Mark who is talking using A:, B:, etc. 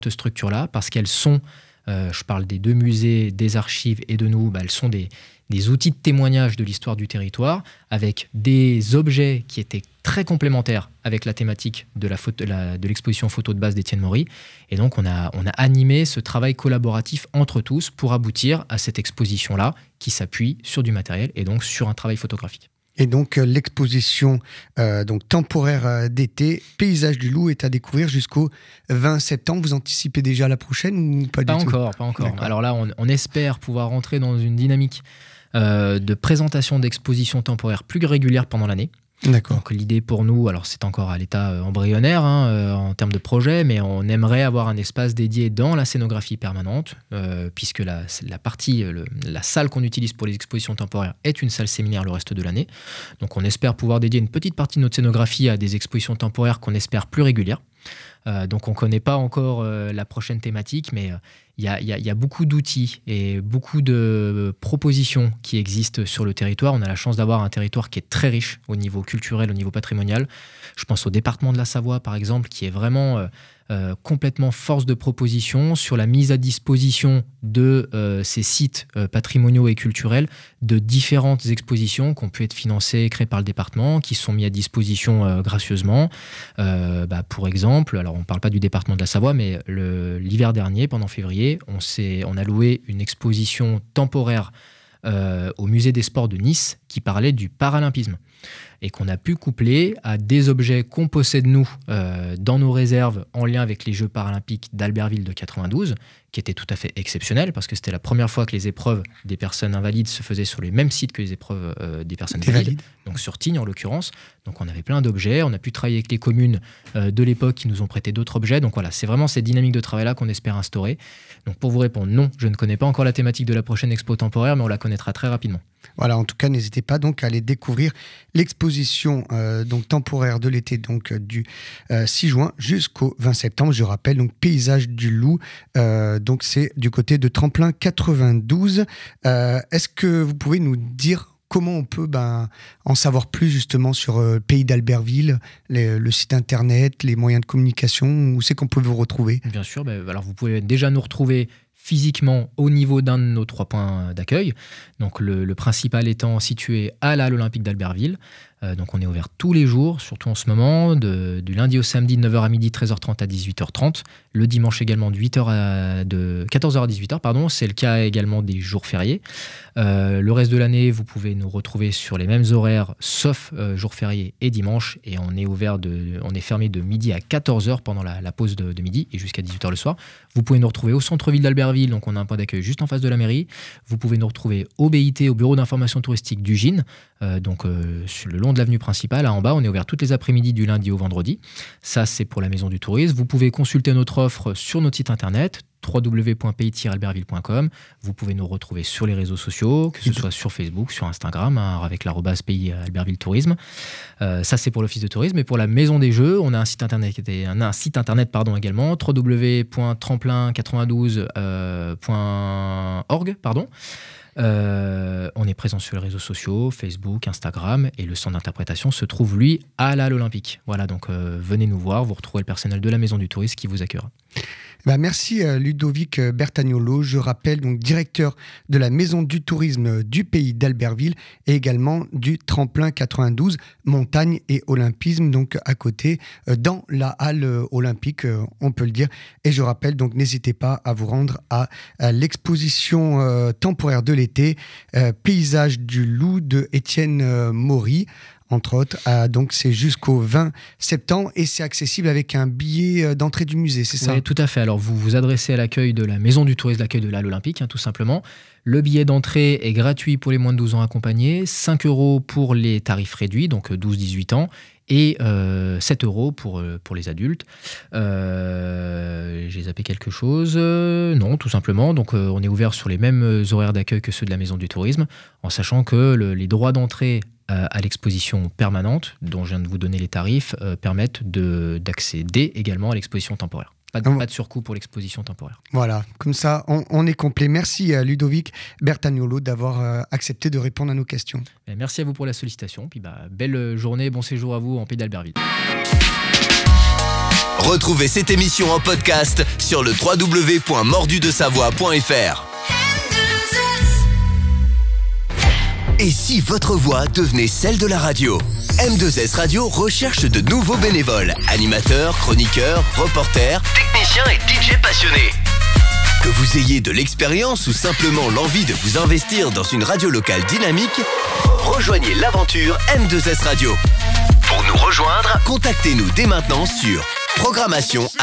A: structures-là, parce qu'elles sont, je parle des 2 musées, des archives et de nous, elles sont des outils de témoignage de l'histoire du territoire, avec des objets qui étaient très complémentaires avec la thématique de l'exposition photo de base d'Étienne Maury. Et donc, on a animé ce travail collaboratif entre tous pour aboutir à cette exposition-là qui s'appuie sur du matériel et donc sur un travail photographique.
B: Et donc l'exposition temporaire d'été, Paysage du Loup, est à découvrir jusqu'au 20 septembre. Vous anticipez déjà la prochaine ou pas du tout ?
A: Pas encore. D'accord. Alors là, on espère pouvoir rentrer dans une dynamique de présentation d'expositions temporaires plus régulières pendant l'année.
B: D'accord.
A: Donc l'idée pour nous, alors c'est encore à l'état embryonnaire en termes de projet, mais on aimerait avoir un espace dédié dans la scénographie permanente, puisque la salle qu'on utilise pour les expositions temporaires est une salle séminaire le reste de l'année. Donc on espère pouvoir dédier une petite partie de notre scénographie à des expositions temporaires qu'on espère plus régulières. Donc on ne connaît pas encore la prochaine thématique, mais il y a beaucoup d'outils et beaucoup de propositions qui existent sur le territoire. On a la chance d'avoir un territoire qui est très riche au niveau culturel, au niveau patrimonial. Je pense au département de la Savoie, par exemple, qui est vraiment complètement force de proposition sur la mise à disposition de ces sites patrimoniaux et culturels de différentes expositions qui ont pu être financées et créées par le département, qui sont mis à disposition gracieusement. Pour exemple, alors on ne parle pas du département de la Savoie, mais l'hiver dernier, pendant février, on a loué une exposition temporaire au musée des sports de Nice qui parlait du paralympisme et qu'on a pu coupler à des objets qu'on possède nous dans nos réserves en lien avec les Jeux paralympiques d'Albertville de 92, qui étaient tout à fait exceptionnels parce que c'était la première fois que les épreuves des personnes invalides se faisaient sur les mêmes sites que les épreuves des personnes valides, donc sur Tignes en l'occurrence. Donc on avait plein d'objets, on a pu travailler avec les communes de l'époque qui nous ont prêté d'autres objets. Donc voilà, c'est vraiment cette dynamique de travail-là qu'on espère instaurer. Donc pour vous répondre, non, je ne connais pas encore la thématique de la prochaine expo temporaire, mais on la connaîtra très rapidement.
B: Voilà, en tout cas, n'hésitez pas donc à aller découvrir l'exposition temporaire de l'été du 6 juin jusqu'au 20 septembre. Je rappelle, donc Paysage du Loup, donc c'est du côté de Tremplin 92. Est-ce que vous pouvez nous dire comment on peut en savoir plus justement sur le pays d'Albertville, le site internet, les moyens de communication, où c'est qu'on peut vous retrouver ?
A: Bien sûr, alors vous pouvez déjà nous retrouver physiquement au niveau d'un de nos 3 points d'accueil. Donc le principal étant situé à la Halle Olympique d'Albertville. Donc on est ouvert tous les jours, surtout en ce moment, du lundi au samedi de 9h à midi, 13h30 à 18h30. Le dimanche également de 14h à 18h, c'est le cas également des jours fériés. Le reste de l'année, vous pouvez nous retrouver sur les mêmes horaires, sauf jours fériés et dimanche. Et on est fermé de midi à 14h pendant la pause de midi et jusqu'à 18h le soir. Vous pouvez nous retrouver au centre-ville d'Albertville, donc on a un point d'accueil juste en face de la mairie. Vous pouvez nous retrouver au BIT, au bureau d'information touristique du GIN, sur le long de l'avenue principale, là en bas. On est ouvert toutes les après-midi du lundi au vendredi. Ça, c'est pour la Maison du Tourisme. Vous pouvez consulter notre offre sur notre site internet www.pays-albertville.com. Vous pouvez nous retrouver sur les réseaux sociaux, que ce soit sur Facebook, sur Instagram, avec l'arrobase Pays Albertville Tourisme. Ça, c'est pour l'Office de tourisme. Et pour la Maison des Jeux, on a un site internet également, www.tremplin92.org. On est présent sur les réseaux sociaux, Facebook, Instagram, et le centre d'interprétation se trouve, lui, à la Halle Olympique. Voilà, donc venez nous voir, vous retrouvez le personnel de la Maison du Tourisme qui vous accueillera.
B: Merci Ludovic Bertagnolo, je rappelle donc directeur de la Maison du Tourisme du Pays d'Albertville et également du Tremplin 92, montagne et olympisme, donc à côté dans la Halle Olympique, on peut le dire. Et je rappelle, donc n'hésitez pas à vous rendre à l'exposition temporaire de l'été, Paysage du Loup de Étienne Maury, entre autres. Donc c'est jusqu'au 20 septembre et c'est accessible avec un billet d'entrée du musée, c'est ça ?
A: Oui, tout à fait. Alors vous vous adressez à l'accueil de la Maison du Tourisme, l'accueil de la Halle Olympique, tout simplement. Le billet d'entrée est gratuit pour les moins de 12 ans accompagnés, 5 € pour les tarifs réduits, donc 12-18 ans, et 7 € pour les adultes. J'ai zappé quelque chose ? Non, tout simplement. Donc on est ouvert sur les mêmes horaires d'accueil que ceux de la Maison du Tourisme, en sachant que les droits d'entrée à l'exposition permanente, dont je viens de vous donner les tarifs, permettent d'accéder également à l'exposition temporaire. Pas de surcoût pour l'exposition temporaire.
B: Voilà, comme ça, on est complet. Merci à Ludovic Bertagnolo d'avoir accepté de répondre à nos questions.
A: Merci à vous pour la sollicitation. Puis belle journée, bon séjour à vous en Pays d'Albertville.
C: Retrouvez cette émission en podcast sur le www.mordudesavoie.fr. Et si votre voix devenait celle de la radio? M2S Radio recherche de nouveaux bénévoles, animateurs, chroniqueurs, reporters, techniciens et DJ passionnés. Que vous ayez de l'expérience ou simplement l'envie de vous investir dans une radio locale dynamique, rejoignez l'aventure M2S Radio. Pour nous rejoindre, contactez-nous dès maintenant sur programmation